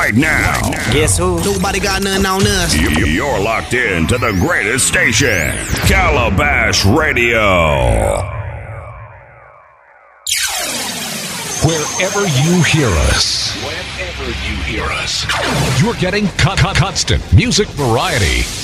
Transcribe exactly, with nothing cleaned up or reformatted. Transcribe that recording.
right now. Guess who? Nobody got nothing on us. You're locked in to the greatest station, Calabash Radio. Wherever you hear us, whenever you hear us, you're getting con- con- constant music variety.